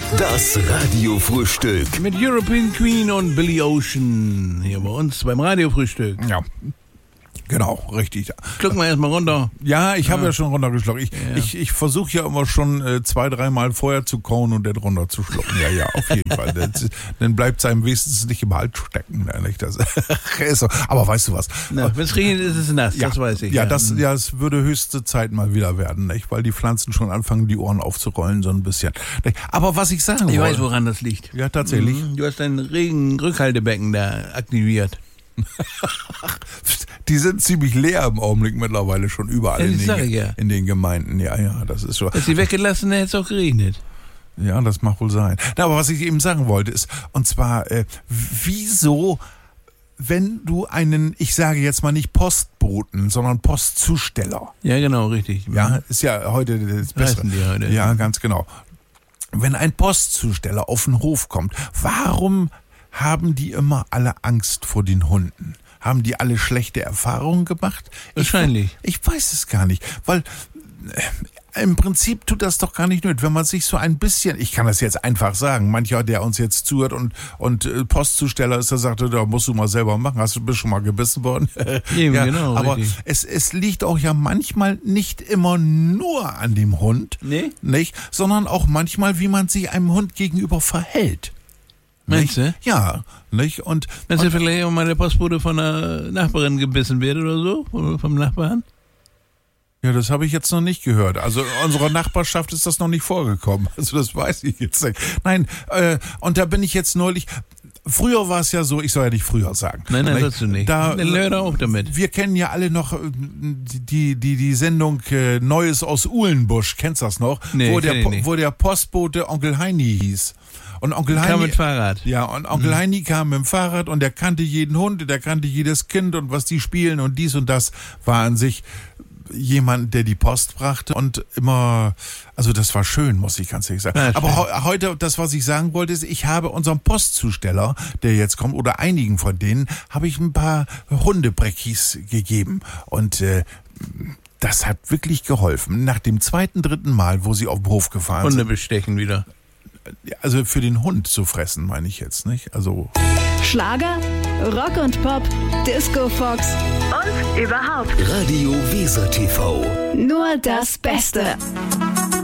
Das Radiofrühstück. Mit European Queen und Billy Ocean hier bei uns beim Radiofrühstück. Ja, genau, richtig. Schlucken wir erstmal runter. Ja, ich habe ja schon runtergeschluckt. Ich versuche ja immer schon 2-3 Mal vorher zu kauen und dann runterzuschlucken. Ja, auf jeden Fall. Dann bleibt es einem wenigstens nicht im Hals stecken. Nicht? Das ist so. Aber weißt du was? Wenn es regnet, ist es nass, das weiß ich. Ja, das würde höchste Zeit mal wieder werden, nicht? Weil die Pflanzen schon anfangen, die Ohren aufzurollen, so ein bisschen. Nicht? Aber was ich sagen wollte... Ich weiß, woran das liegt. Ja, tatsächlich. Du hast dein Regenrückhaltebecken da aktiviert. Die sind ziemlich leer im Augenblick mittlerweile schon überall in den Gemeinden. Ja, das ist schon. Ist sie weggelassen, dann hätte es auch geregnet. Ja, das mag wohl sein. Na, aber was ich eben sagen wollte ist, und zwar, wieso, wenn du einen, ich sage jetzt mal nicht Postboten, sondern Postzusteller. Ja, genau, richtig. Ja, ist ja heute das Bessere. Die heute. Ja, ganz genau. Wenn ein Postzusteller auf den Hof kommt, warum haben die immer alle Angst vor den Hunden? Haben die alle schlechte Erfahrungen gemacht? Wahrscheinlich. Ich weiß es gar nicht, weil im Prinzip tut das doch gar nicht nötig, wenn man sich so ein bisschen, ich kann das jetzt einfach sagen, mancher, der uns jetzt zuhört und Postzusteller ist, der sagt, da musst du mal selber machen, bist schon mal gebissen worden? Eben, ja, genau. Aber richtig. es liegt auch ja manchmal nicht immer nur an dem Hund, nicht, sondern auch manchmal, wie man sich einem Hund gegenüber verhält. Meinst du? Ja, nicht? Und Meinst du vielleicht auch mal der Postbote von der Nachbarin gebissen wird oder so? Oder vom Nachbarn? Ja, das habe ich jetzt noch nicht gehört. Also in unserer Nachbarschaft ist das noch nicht vorgekommen. Also das weiß ich jetzt nicht. Nein, und da bin ich jetzt neulich... Früher war es ja so, ich soll ja nicht früher sagen. Nein, sollst du nicht. Dann hör doch auf damit. Wir kennen ja alle noch die Sendung Neues aus Uhlenbusch. Kennst du das noch? Nee, wo der Postbote Onkel Heini hieß. Und Onkel Heini kam mit Fahrrad. Ja, und Onkel Heini kam mit dem Fahrrad und der kannte jeden Hund, der kannte jedes Kind und was die spielen und dies und das war an sich jemand, der die Post brachte und immer, also das war schön, muss ich ganz ehrlich sagen. Ja, aber heute, das, was ich sagen wollte, ist, ich habe unserem Postzusteller, der jetzt kommt, oder einigen von denen, habe ich ein paar Hundebreckis gegeben und das hat wirklich geholfen. Nach dem 2., 3. Mal, wo sie auf den Hof gefahren sind. Hunde bestechen wieder. Also für den Hund zu fressen, meine ich jetzt, nicht? Also Schlager, Rock und Pop, Disco Fox und überhaupt Radio Weser TV. nur das Beste.